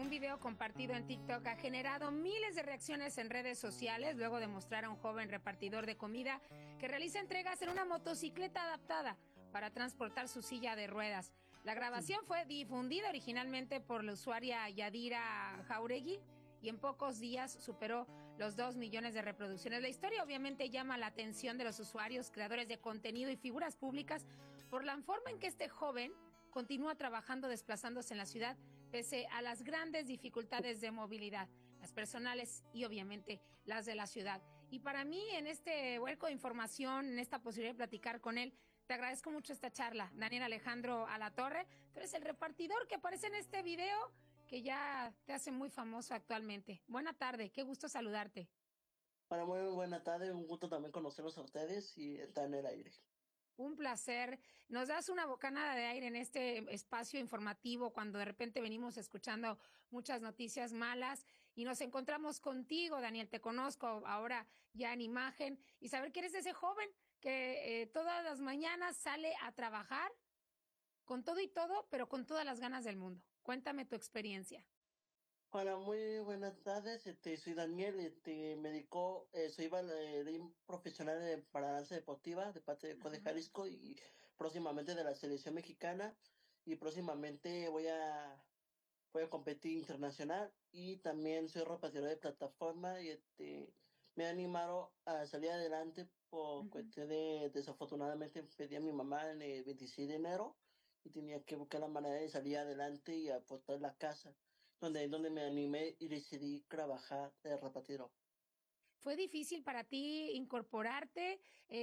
Un video compartido en TikTok ha generado miles de reacciones en redes sociales luego de mostrar a un joven repartidor de comida que realiza entregas en una motocicleta adaptada para transportar su silla de ruedas. La grabación fue difundida originalmente por la usuaria Yadira Jauregui y en pocos días superó los 2 millones de reproducciones. La historia obviamente llama la atención de los usuarios, creadores de contenido y figuras públicas por la forma en que este joven continúa trabajando desplazándose en la ciudad pese a las grandes dificultades de movilidad, las personales y obviamente las de la ciudad. Y para mí, en este vuelco de información, en esta posibilidad de platicar con él, te agradezco mucho esta charla. Daniel Alejandro Alatorre, tú eres el repartidor que aparece en este video que ya te hace muy famoso actualmente. Buena tarde, qué gusto saludarte. Bueno, muy buena tarde, un gusto también conocerlos a ustedes y estar en el aire. Un placer. Nos das una bocanada de aire en este espacio informativo cuando de repente venimos escuchando muchas noticias malas y nos encontramos contigo, Daniel. Te conozco ahora ya en imagen y saber que eres ese joven que todas las mañanas sale a trabajar con todo y todo, pero con todas las ganas del mundo. Cuéntame tu experiencia. Hola, muy buenas tardes, soy Daniel, me dedico, soy bailarín profesional para danza deportiva de parte de CODE Jalisco y próximamente de la selección mexicana y próximamente voy a competir internacional y también soy repartidor de plataforma y me he animado a salir adelante por Ujú. cuestión de, desafortunadamente pedí a mi mamá en el 26 de enero y tenía que buscar la manera de salir adelante y aportar la casa, donde me animé y decidí trabajar de repartidor. ¿Fue difícil para ti incorporarte?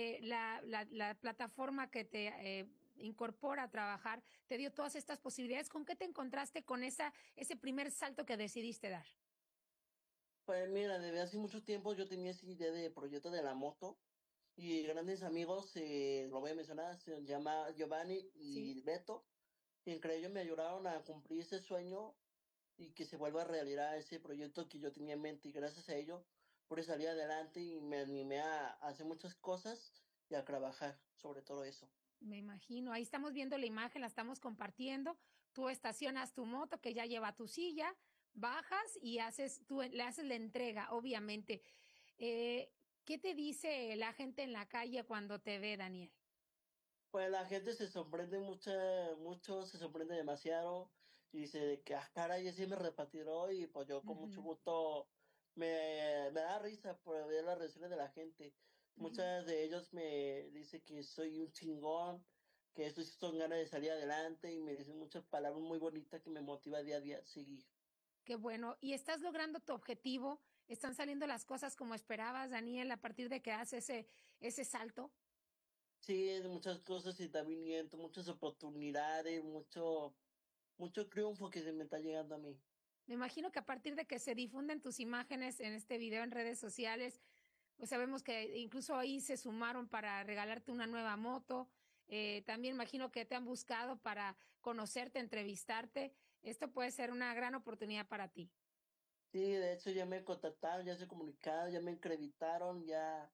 La plataforma que te incorpora a trabajar te dio todas estas posibilidades. ¿Con qué te encontraste con ese primer salto que decidiste dar? Pues mira, desde hace mucho tiempo yo tenía esa idea de proyecto de la moto y grandes amigos, lo voy a mencionar, se llama Giovanni Sí. y Beto, y entre ellos me ayudaron a cumplir ese sueño y que se vuelva realidad ese proyecto que yo tenía en mente y gracias a ello pude salir adelante y me animé a hacer muchas cosas y a trabajar sobre todo eso. Me imagino, ahí estamos viendo la imagen, la estamos compartiendo. Tú estacionas tu moto que ya lleva tu silla, bajas y le haces la entrega, obviamente. ¿Qué te dice la gente en la calle cuando te ve, Daniel? Pues la gente se sorprende mucho, se sorprende demasiado y dice de que, ah, caray, ese me repatiró y pues yo con mucho Ujú, gusto me da risa por ver las reacciones de la gente. ujú. Muchas de ellos me dicen que soy un chingón, que esto sí son ganas de salir adelante y me dicen muchas palabras muy bonitas que me motiva día a día a seguir. Qué bueno. ¿Y estás logrando tu objetivo? ¿Están saliendo las cosas como esperabas, Daniel, a partir de que haces ese salto? Sí, de muchas cosas y también muchas oportunidades, mucho triunfo que se me está llegando a mí. Me imagino que a partir de que se difunden tus imágenes en este video en redes sociales, pues sabemos que incluso ahí se sumaron para regalarte una nueva moto. También imagino que te han buscado para conocerte, entrevistarte. Esto puede ser una gran oportunidad para ti. Sí, de hecho ya me contactaron, ya se comunicaron, ya me acreditaron, ya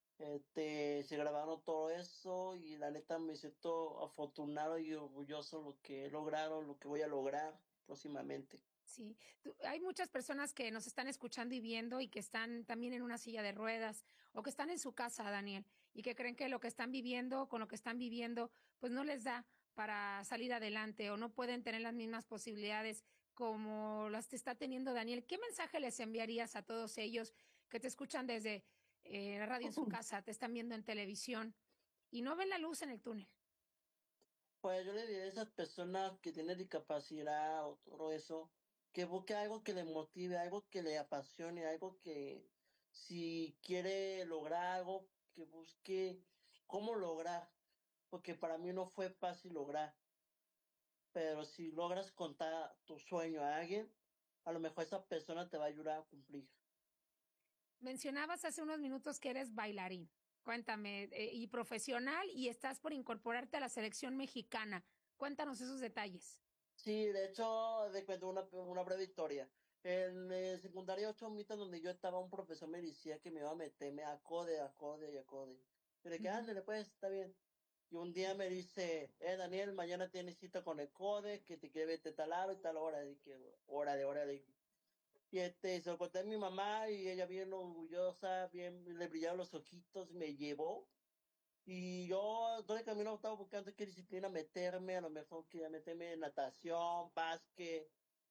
se grabaron todo eso y la neta me siento afortunado y orgulloso de lo que he logrado, lo que voy a lograr próximamente. Sí, hay muchas personas que nos están escuchando y viendo y que están también en una silla de ruedas o que están en su casa, Daniel, y que creen que lo que están viviendo, con lo que están viviendo, pues no les da para salir adelante o no pueden tener las mismas posibilidades como las que está teniendo Daniel. ¿Qué mensaje les enviarías a todos ellos que te escuchan desde la radio en su casa, te están viendo en televisión y no ven la luz en el túnel? Pues yo le diría a esas personas que tienen discapacidad o todo eso, que busque algo que le motive, algo que le apasione, algo que si quiere lograr algo, que busque cómo lograr, porque para mí no fue fácil lograr, pero si logras contar tu sueño a alguien, a lo mejor esa persona te va a ayudar a cumplir. Mencionabas hace unos minutos que eres bailarín. Cuéntame, y profesional, y estás por incorporarte a la selección mexicana. Cuéntanos esos detalles. Sí, de hecho, de cuento una breve historia. En secundaria 8 mitas donde yo estaba, un profesor me decía que me iba a meterme a acorde, acorde y acorde. Yo le dije, Ujú. ándale, pues, está bien. Y un día me dice, Daniel, mañana tienes cita con el CODE, que te quiere verte tal hora y tal hora. Y que, hora. Y se lo conté a mi mamá y ella bien orgullosa, bien, le brillaron los ojitos, me llevó. Y yo todo el camino estaba buscando qué disciplina meterme, a lo mejor quería meterme en natación, básquet,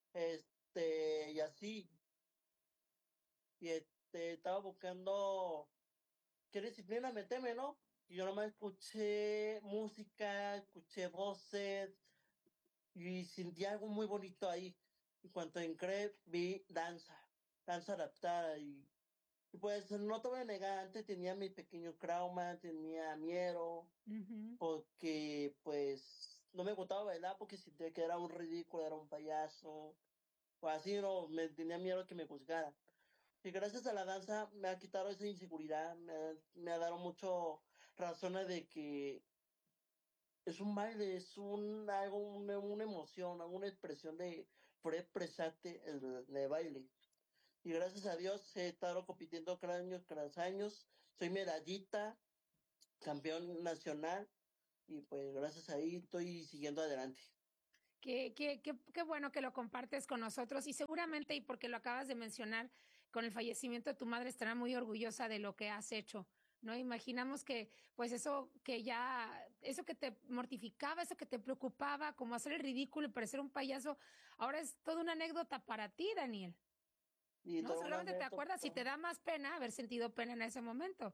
y así. Y estaba buscando qué disciplina meterme, ¿no? Y yo nomás escuché música, escuché voces y sentí algo muy bonito ahí. Y cuando entré, vi danza adaptada y pues no te voy a negar, antes tenía mi pequeño trauma, tenía miedo, Ujú. porque pues no me gustaba bailar porque sentía que era un ridículo, era un payaso, o así, no, me tenía miedo que me juzgaran. Y gracias a la danza me ha quitado esa inseguridad, me ha dado mucho razones de que es un baile, es algo, una emoción, una expresión de poder expresarte en el baile. Y gracias a Dios he estado compitiendo cada años, soy medallita, campeón nacional, y pues gracias a ahí estoy siguiendo adelante. Qué bueno que lo compartes con nosotros y seguramente, y porque lo acabas de mencionar, con el fallecimiento de tu madre estará muy orgullosa de lo que has hecho, ¿no? Imaginamos que, pues eso que te mortificaba, eso que te preocupaba, como hacer el ridículo y parecer un payaso, ahora es toda una anécdota para ti, Daniel, Y ¿no? todo un Solamente te anécdota. acuerdas y te da más pena haber sentido pena en ese momento.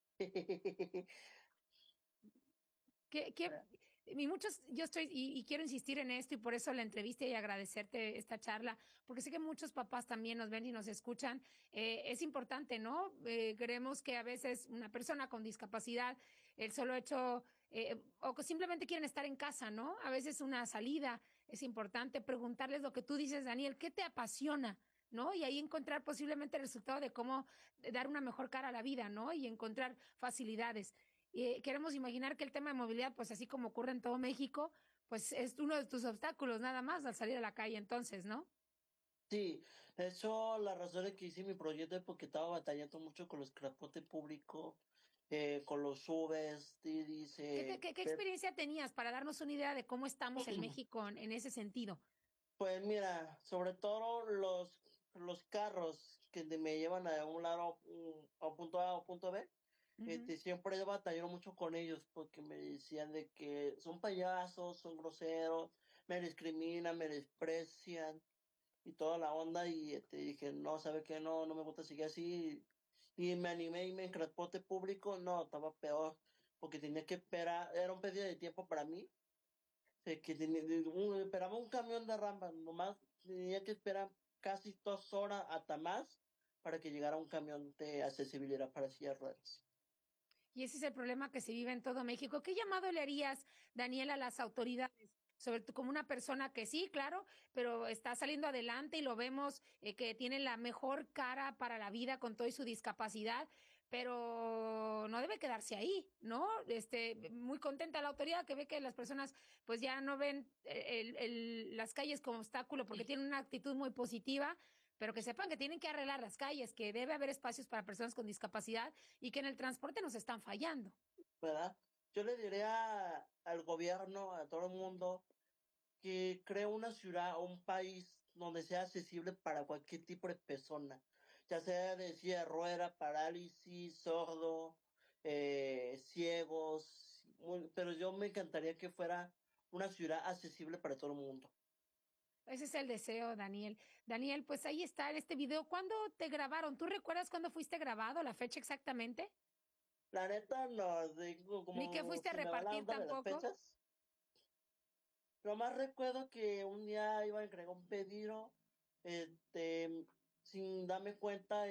Que y muchos, yo estoy, y quiero insistir en esto y por eso la entrevista y agradecerte esta charla, porque sé que muchos papás también nos ven y nos escuchan. Es importante, ¿no? Creemos que a veces una persona con discapacidad, el solo hecho, o que simplemente quieren estar en casa, ¿no? A veces una salida, es importante preguntarles lo que tú dices, Daniel, ¿qué te apasiona? ¿No? Y ahí encontrar posiblemente el resultado de cómo dar una mejor cara a la vida, ¿no? Y encontrar facilidades. Queremos imaginar que el tema de movilidad, pues así como ocurre en todo México, pues es uno de tus obstáculos nada más al salir a la calle entonces, ¿no? Sí, de hecho, la razón de que hice mi proyecto es porque estaba batallando mucho con los transporte público, con los Ubers, y dice, ¿Qué experiencia tenías para darnos una idea de cómo estamos en México en ese sentido? pues mira, sobre todo los carros que me llevan a un lado, a punto A o punto B, Ujú. siempre he batallado mucho con ellos porque me decían de que son payasos, son groseros, me discriminan, me desprecian y toda la onda y dije, no, ¿sabe qué? No, no me gusta seguir así y me animé y me en transporte público, no, estaba peor porque tenía que esperar, era un pedido de tiempo para mí, que esperaba un camión de Ramba, nomás tenía que esperar casi 2 horas hasta más para que llegara un camión de accesibilidad para sillas de ruedas. Y ese es el problema que se vive en todo México. ¿Qué llamado le harías, Daniel, a las autoridades? Sobre todo como una persona que sí, claro, pero está saliendo adelante y lo vemos que tiene la mejor cara para la vida con toda su discapacidad, pero no debe quedarse ahí, ¿no? Muy contenta la autoridad que ve que las personas pues ya no ven las calles como obstáculo porque tienen una actitud muy positiva, pero que sepan que tienen que arreglar las calles, que debe haber espacios para personas con discapacidad y que en el transporte nos están fallando. ¿Verdad? Yo le diría al gobierno, a todo el mundo, que cree una ciudad o un país donde sea accesible para cualquier tipo de persona, ya sea de silla de rueda, parálisis, sordo, ciegos, pero yo me encantaría que fuera una ciudad accesible para todo el mundo. Ese es el deseo, Daniel. Daniel, pues ahí está en este video. ¿Cuándo te grabaron? ¿Tú recuerdas cuándo fuiste grabado, la fecha exactamente? La neta, no, digo, Ni que como fuiste a se me va la repartir onda de las tampoco. fechas. Nomás recuerdo que un día iba a entregar un pedido, este, sin darme cuenta,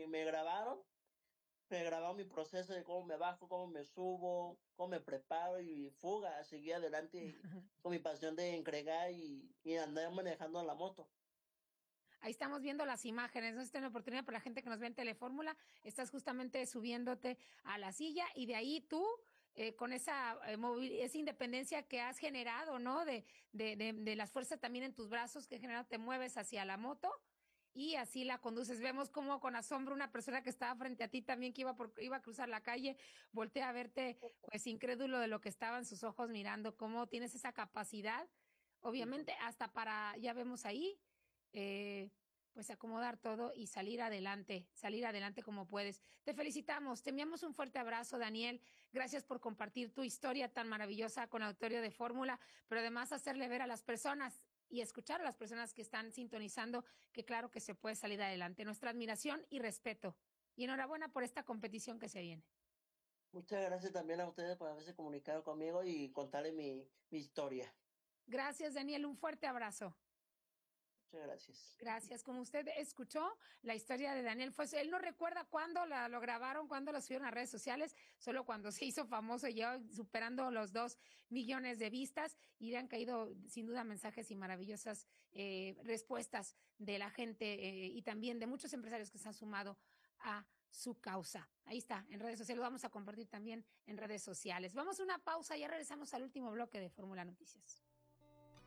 me grabaron mi proceso de cómo me bajo, cómo me subo, cómo me preparo y fuga, seguí adelante con mi pasión de entregar y andar manejando la moto. Ahí estamos viendo las imágenes, ¿no? Esta es una oportunidad para la gente que nos ve en Telefórmula. Estás justamente subiéndote a la silla y de ahí tú, con esa independencia que has generado, ¿no? De las fuerzas también en tus brazos que generado, te mueves hacia la moto y así la conduces. Vemos como con asombro una persona que estaba frente a ti también, que iba a cruzar la calle, voltea a verte, pues incrédulo de lo que estaban sus ojos mirando, cómo tienes esa capacidad, Ujú. obviamente, hasta para, ya vemos ahí, eh, pues acomodar todo y salir adelante como puedes. Te felicitamos, te enviamos un fuerte abrazo, Daniel. Gracias por compartir tu historia tan maravillosa con Auditorio de Fórmula, pero además hacerle ver a las personas y escuchar a las personas que están sintonizando que claro que se puede salir adelante. Nuestra admiración y respeto. Y enhorabuena por esta competición que se viene. Muchas gracias también a ustedes por haberse comunicado conmigo y contarle mi historia. Gracias, Daniel. Un fuerte abrazo. Muchas gracias. Gracias. Como usted escuchó, la historia de Daniel fue, él no recuerda cuándo lo grabaron, cuándo lo subieron a redes sociales, solo cuando se hizo famoso, ya superando los 2 millones de vistas, y le han caído sin duda mensajes y maravillosas respuestas de la gente y también de muchos empresarios que se han sumado a su causa. Ahí está, en redes sociales, lo vamos a compartir también en redes sociales. Vamos a una pausa, ya regresamos al último bloque de Fórmula Noticias.